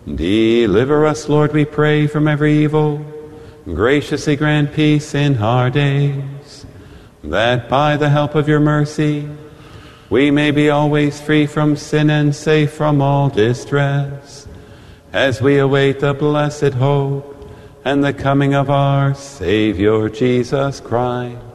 Deliver us, Lord, we pray, from every evil. Graciously grant peace in our days, that by the help of your mercy we may be always free from sin and safe from all distress, as we await the blessed hope and the coming of our Savior Jesus Christ.